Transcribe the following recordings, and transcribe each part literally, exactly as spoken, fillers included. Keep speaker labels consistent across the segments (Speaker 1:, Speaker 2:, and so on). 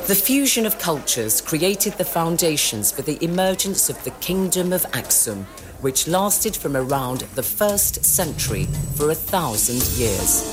Speaker 1: The fusion of cultures created the foundations for the emergence of the Kingdom of Aksum, which lasted from around the first century for a thousand years.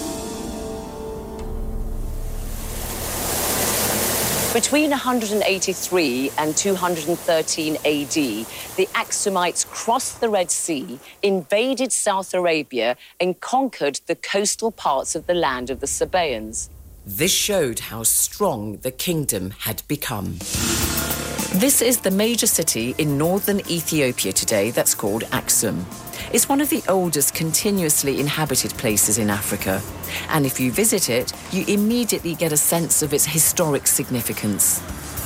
Speaker 1: Between one hundred eighty-three and two hundred thirteen A D, the Aksumites crossed the Red Sea, invaded South Arabia, and conquered the coastal parts of the land of the Sabaeans. This showed how strong the kingdom had become. This is the major city in northern Ethiopia today that's called Aksum. It's one of the oldest continuously inhabited places in Africa. And if you visit it, you immediately get a sense of its historic significance.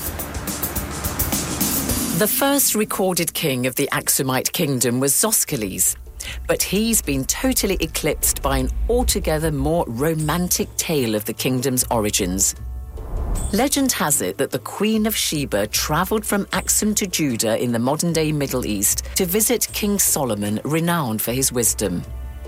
Speaker 1: The first recorded king of the Aksumite kingdom was Zoscheles, but he's been totally eclipsed by an altogether more romantic tale of the kingdom's origins. Legend has it that the Queen of Sheba travelled from Aksum to Judah in the modern-day Middle East to visit King Solomon, renowned for his wisdom.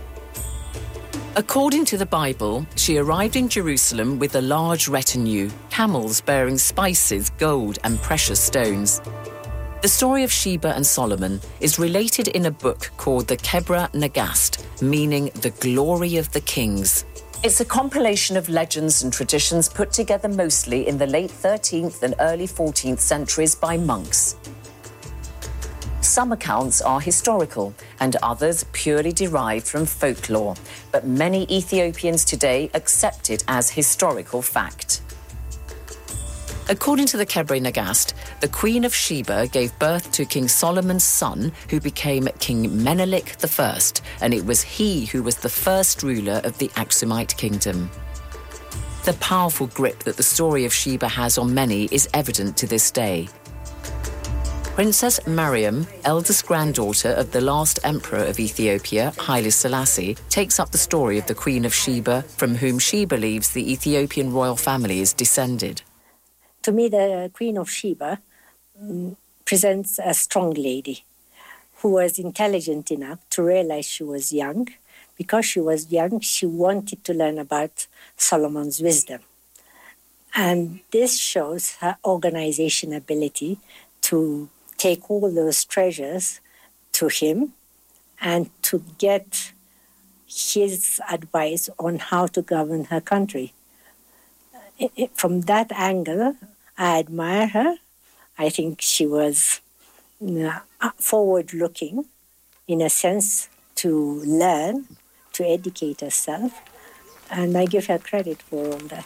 Speaker 1: According to the Bible, she arrived in Jerusalem with a large retinue, camels bearing spices, gold and precious stones. The story of Sheba and Solomon is related in a book called the Kebra Nagast, meaning the glory of the kings. It's a compilation of legends and traditions put together mostly in the late thirteenth and early fourteenth centuries by monks. Some accounts are historical and others purely derived from folklore, but many Ethiopians today accept it as historical fact. According to the Kebra Nagast, the Queen of Sheba gave birth to King Solomon's son, who became King Menelik the First, and it was he who was the first ruler of the Aksumite kingdom. The powerful grip that the story of Sheba has on many is evident to this day. Princess Mariam, eldest granddaughter of the last emperor of Ethiopia, Haile Selassie, takes up the story of the Queen of Sheba, from whom she believes the Ethiopian royal family is descended.
Speaker 2: To me, the Queen of Sheba um, presents a strong lady who was intelligent enough to realize she was young. Because she was young, she wanted to learn about Solomon's wisdom. And this shows her organization ability to take all those treasures to him and to get his advice on how to govern her country. It, it, from that angle, I admire her. I think she was you know, forward-looking, in a sense, to learn, to educate herself, and I give her credit for all that.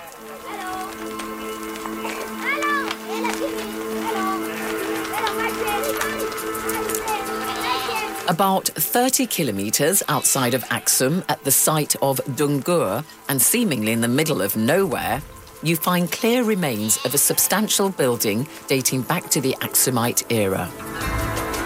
Speaker 1: About thirty kilometres outside of Aksum, at the site of Dungur, and seemingly in the middle of nowhere, you find clear remains of a substantial building dating back to the Aksumite era.